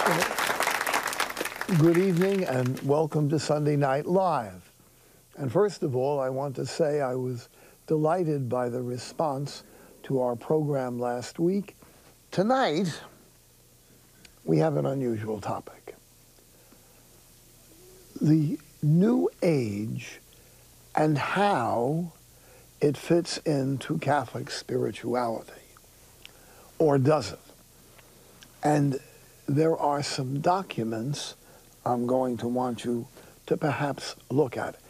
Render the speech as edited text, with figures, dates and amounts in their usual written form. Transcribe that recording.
Good evening and welcome to Sunday Night Live. And first of all, I want to say I was delighted by the response to our program last week. Tonight, we have an unusual topic. The New Age and how it fits into Catholic spirituality, or does it? And there are some documents I'm going to want you to perhaps look at.